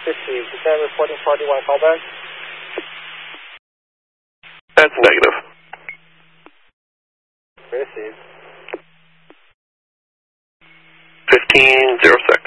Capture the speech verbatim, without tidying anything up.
Received. Descend reporting party one callback. That's negative. Received. Fifteen zero six.